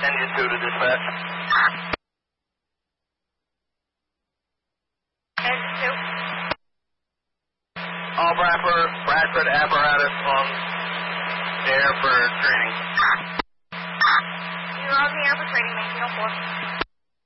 Engine 2 to dispatch. Engine 2. All Bradford apparatus on air for training.